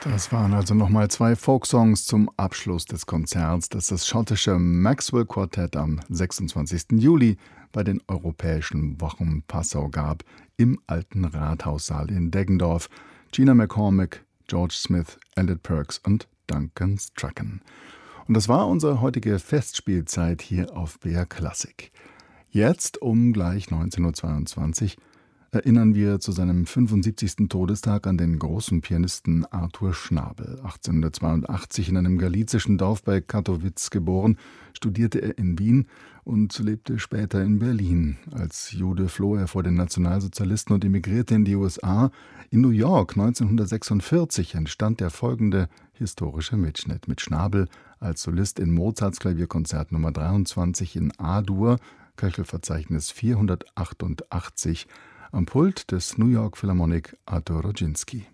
Das waren also nochmal 2 Folksongs zum Abschluss des Konzerts, das das schottische Maxwell Quartett am 26. Juli bei den Europäischen Wochen Passau gab, im alten Rathaussaal in Deggendorf. Gina McCormick, George Smith, Elliot Perks und Duncan Strachan. Und das war unsere heutige Festspielzeit hier auf BR Classic. Jetzt um gleich 19:22 Uhr erinnern wir zu seinem 75. Todestag an den großen Pianisten Arthur Schnabel. 1882 in einem galizischen Dorf bei Katowice geboren, studierte er in Wien und lebte später in Berlin. Als Jude floh er vor den Nationalsozialisten und emigrierte in die USA. In New York 1946 entstand der folgende historische Mitschnitt mit Schnabel als Solist in Mozarts Klavierkonzert Nummer 23 in A-Dur, Köchelverzeichnis 488, am Pult des New York Philharmonic Arthur Rodzinski.